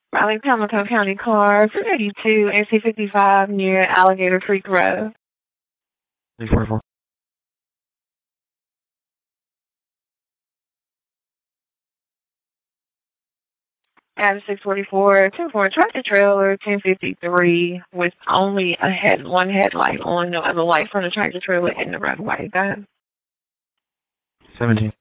Riley Pamlico County car, 282 NC55 near Alligator Creek Road. 344. At 644, 24 tractor trailer, 1053 with only one headlight on, no other lights on the tractor trailer in the roadway. Go ahead. 17.